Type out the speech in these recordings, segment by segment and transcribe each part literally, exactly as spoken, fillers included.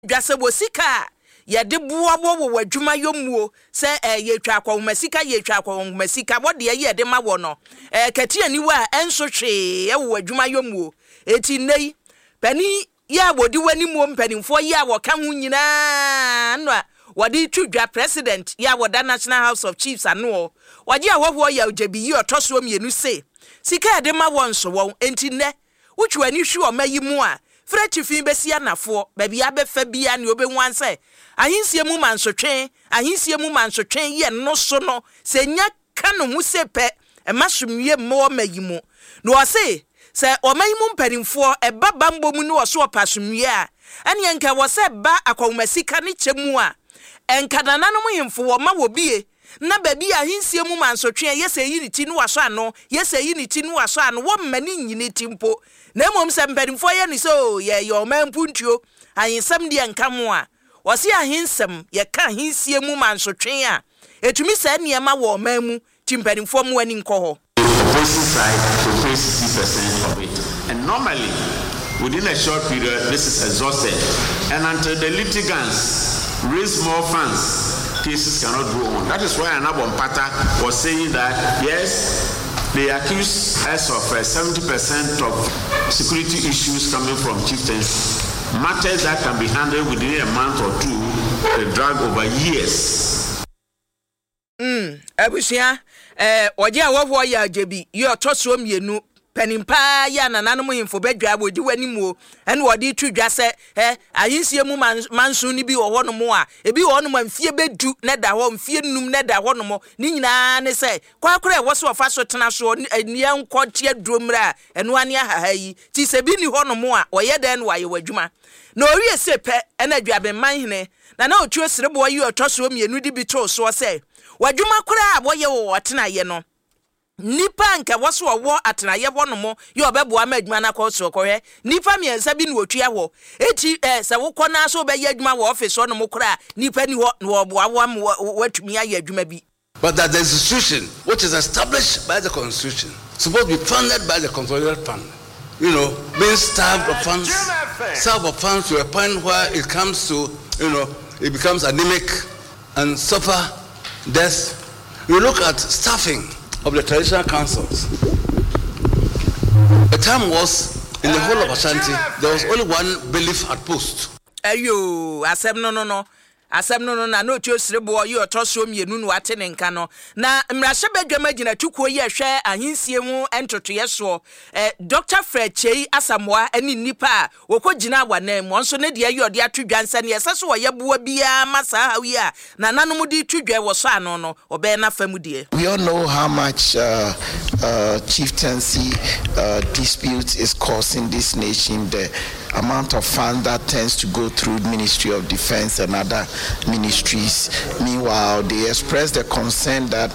dwase wo sika ye de boabo wo wadwuma yomuo se eh, ye twa kwa masika ye twa kwa masika wode ye de ma wo no eh, katia ni wa enso hwe e wo wadwuma yomuo eti nei pani ya wodi wani mu mpanimfo ya wo ka hu nyina no wadi tudwa president ya woda National House of Chiefs ano wadi awoho ya ojebi yi otoso mienu se sika de ma won so won enti ne wutwani hwe o mayi mu a freti fin besia nafo ba bia befa bia ne obenhu anse ahinsie mu mansotwen ahinsie mu mansotwen ye no so no se nya ka no mu sepe e masomye mo mayi mu no o se se o mayi mu mpanimfo e baba mbom ne o so opasomye a ane enka wo se ba akwamasika ne chemu a enka nananom himfo wo ma wo bie na baby ahinsie mu mansotwen yese yi ni ti no waso ano yese yi ni ti no waso ano wo mani nyini timpo na emom se mpanimfo ye ni so ye yo mampuntuo ahinsam de enka mo a wo se ahinsam ye ka ahinsie mu mansotwen a etumi sa niema wo mamu timpanimfo mu ani nko ho opposing side to pay sixty percent of it, and normally within a short period this is exhausted, and until the litigants raise more funds, cases cannot go on. That is why Anabon Pata was saying that yes, they accuse us of uh, seventy percent of security issues coming from chieftains, matters that can be handled within a month or two, they drag over years. Hmm, Abusia, eh, Wadia Wawa ya Jebi, you tosso mienu, penimpa ya nananom himfo bedwa wodi wani mu ene wodi twidwa se eh ahinsie mu manso ni bi wo hono mo a ebi wo hono mfie bedu ne da ho mfie num ne da hono mo ni nyina ne se kwakora e wo so fa so tena so ni enkote adromra eno ane ahaha yi ti se bi ni hono mo a wo ye da ne waye wadwuma na owie se pe ena adwabe man hene na na otuo serebo yi otoso mienu di bi to so se wadwuma kora a wo ye wo tena ye no nipa nke woso wo atenaye honomo ye obeboa ma adwuma na koso kohwe nipa miensa bi na otua ho eti eh se wo kona so be ye adwuma wo office honomo kora nipa ni ho na oboa wo watumi aye adwuma bi. But that the institution which is established by the constitution supposed to be funded by the consolidated fund, you know, being starved of funds, starved of funds to a point where it comes to, you know, it becomes anemic and suffer death. You look at staffing of the traditional councils. A time was in the whole of Ashanti, there was only one belief at post. Ayo, asem no no no. Asem no no na no tio serebo yi otoso mienu no ate ne nka no. Na mrahye badwama gina tukuo yi hwe ahinsie mu entotoye so. Eh Doctor Fred Chei Asamoah ani nipa wokogina awanan mu nso ne de ayi ode atodwansa ne yeseso wo yeboa bia masa hawi a na nanom di tudwa wo so ano no obe na famu de. We all know how much uh, uh, chieftaincy uh, disputes is causing this nation, the amount of funds that tends to go through Ministry of Defense and other ministries. Meanwhile, they express the concern that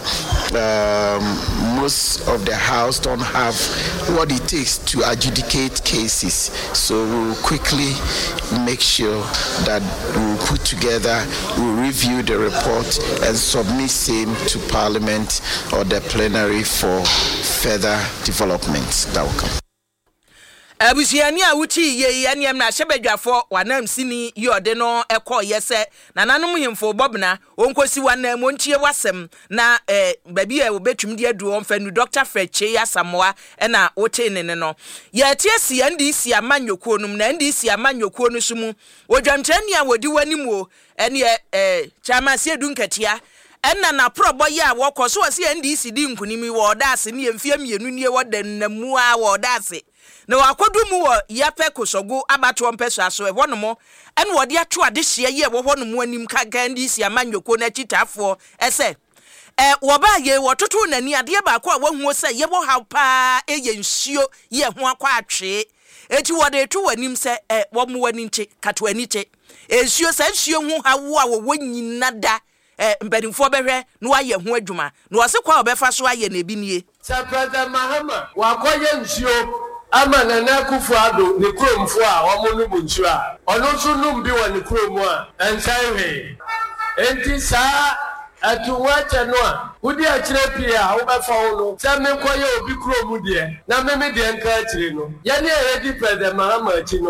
um, most of the house don't have what it takes to adjudicate cases. So we'll quickly make sure that we'll put together, we'll review the report and submit same to Parliament or the plenary for further developments that will come. Abusiani a wuti ye anem na hyebadwafo wanam sini yode no ekọ yese na nanom himfo bobna onkosi wanam ontie wasem na eh baby e obetum de adu onfanu Doctor Fred Chei Asamoah na wote ne no ye tiesi andi isi amanyokuo num na andi isi amanyokuo no sumu odwamtrani a wodi wanim o ene eh chama se edu nkatia enna na probo ye a wokoso wase andi isi di nkunimi wo dase ne mfie mienu nie wodannamu a wo dase na wakodumu wo yape kosogo abato mpeso aso e wonomo ene wode ato adehye ye wo honomo anim kaga ndi si amanyoko na chitafo ese eh woba ye wototo nani ade ba ko a wahuo se ye bo hapa eye nsuo ye ho akwa atwe eti wode to wanim se eh wo mo wani nche kato ani che ensuo se nsuo hu hawo a wo wanyina da eh mbadimfo behwe no aye ho adwuma no wose kwa obefa so aye na ebinie President Mahama wakoye nsuo ama Nana Akufo-Addo ne kromfo a omo no bunchu a ono so num bi wa ne kromu a ensai he enti saa atuwache no a wudi akire pia a wo befa wo no se me koye obi kromu de na me me de nka akire no ye ne e di President Mahama achi no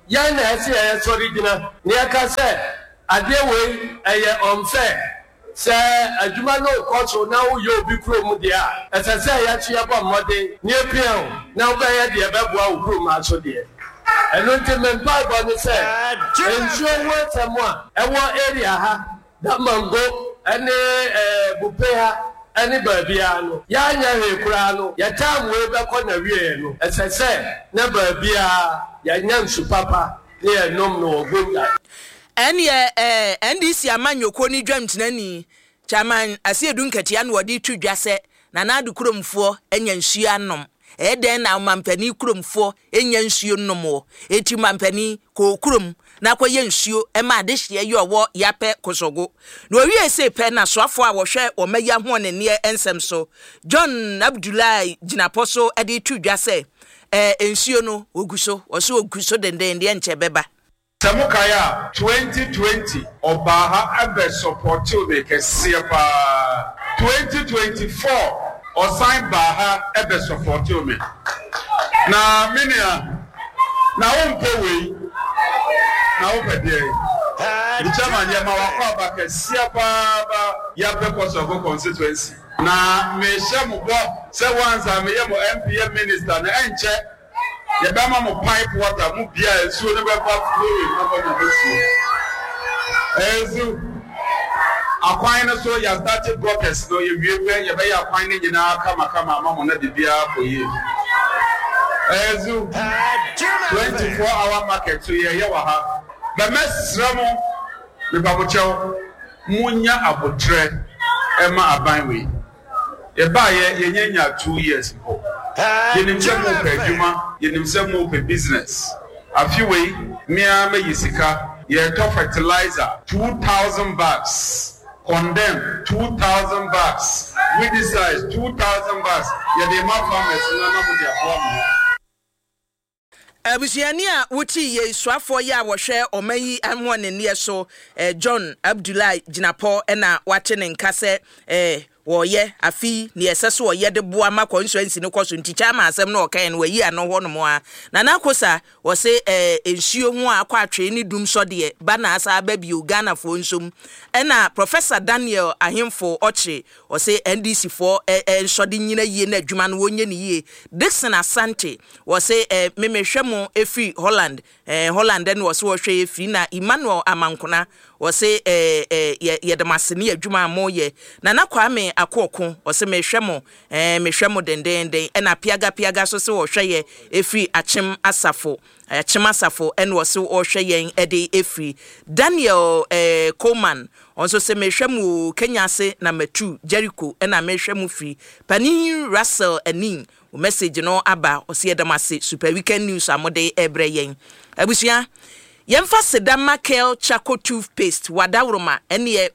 yan na ese ya sorry dina ne aka say ade we eye unfair say adwuma no koso na wo yo bi krom dia ese say ya chi aba modern ne pia na wo ba ya de be boa wo krom aso de eno nti men pa ba ne say ensuo wo tamwa e wo area ha da mango ene eh bupe ha ene baabia no ya nya he kura no ya tam we be ko na wie no ese say na baabia ya nya nsu papa ne enom no ogunda ene eh N D C amanyoko ni dwamtenani chairman asiedu nkatia no wodi twudwa se na na adu kuromfo enya nsuo anom eden na mampani kuromfo enya nsuo nomo eti mampani ko kurom na kwaye nsuo e ma de hye ye owo yape kosogo no wie se pe na soafo a wo hwe o maya ho ne ne ensem so John Abdullahi Jinaposo e de twudwa se eh nsuo no oguso wo so oguso denden de enche beba Samukaya twenty twenty Obaha abe support you make a siapa twenty twenty-four Osign Baha abe support you me na minia na umpe we na umpe de the chairman ya mawako aba siapa ba ya pe Kosovo constituency na me shemu bo se once am ye mo M P M minister na enche ye ba ma mo pipe water mu bia esuo ne be pa flow na ba mo esuo ezu akwan na so ya started gutters no ye wie be ye be ya akwan ne nyina kama kama ma mo na de bia koye ezu twenty-four hour market so ye ye wa ha ba mesra mo me ba mo chew munya abotre e ma aban we ye ba ye ye nyanya two years ago yenim se mo pe djuma yenim se mo pe business afiwe mia me yisika ye to fertilizer two thousand bucks condemn two thousand bucks with this size two thousand bucks ye dey ma farmers na na mo dia farm abusiani a wuti ye swafo ya wo hwe omayi anwo ne ne so John Abdullahi Jinapo na wate ne nkase eh woye afi ne yeseso woye de boa ma constituency ne koso nticha ma asem na okan we yi ano ho no mo a na nakosa wo se eh ensuo ho akwa atwe ni dum so de ba na asa ba bi Uganda fo nsom na Professor Daniel Ahimfo Oche wo se N D C fo eh so de nyina yie na adwuma no wonye ne yie Dixon Asante wo se eh memehwemo efi Holland eh Holland den wo se wo hwe efi na Emmanuel Amankona wo se eh eh ye de masene adwuma amoye na nakwame akoko wo se mehwemo eh mehwemo dendenden na piaga piaga so se wo hweye efi Achem Asafo Achem Asafo en wo se wo hweye ede efi Daniel eh Coleman onso se mehwemo Kenya se na Matu Jericho na mehwemo fi Pani Russell Anin o message no aba o se edamase super weekend news amode ebre yen abusia yemfa sedama Kel Chaco toothpaste wadawroma ene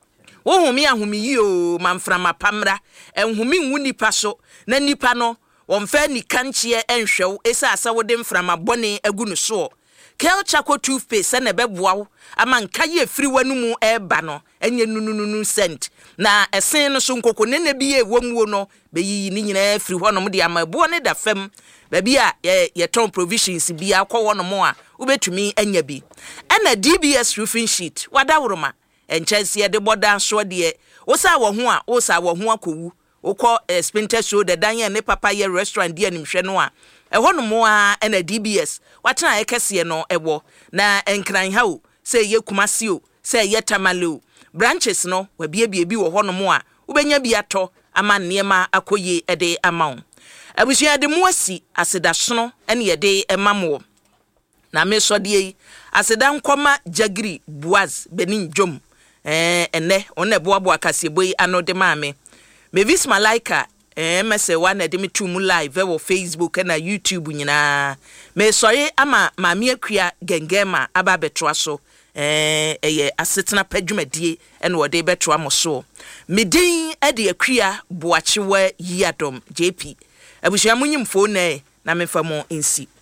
wo humi ahumi yi o mamframa pamra enhumi nwu nipa so na nipa no wonfa ni kanchie enhwew esa asa wode mframa bone agu no so Kel Chaco toothpaste na beboawo ama nkaye efiri wanu mu eba no enye nunununu scent na esen no so nkoko ne na bi ewomwo no beyi ni nyina efiri hono de ama bo ne da fam ba bi a ye ton provisions bi akwo no mo a ubetumi anya bi na D B S roofing sheet wadawroma enchese de boda so de wo sa wo ho a wo sa wo ho akowu wo spinter show the dan ne papa ye restaurant de animhwe no a ehɔ no mo a na D B S watena ekese no ewo na enkran ha o se ye kumasi o se ye tamale o branches no wa bia bia bi wo hɔ no mo a ubenya bi ato ama niema akoye ede amawo abusua de mo asi asedasono ene ye de emamo na me so de aseda nkoma Jagiri Boaz Benin Jom eh ene one boabo akaseboi anode maame Mavis Malaika eh mese wa na de metum live e wo Facebook na YouTube nyina me sori ama maame akua gengema aba betwa so eh eye asetena padwumadie ene wo de betwa mo so medin e de akua boachewa yiadom J P abusua munyimfo na na mefa mo ensi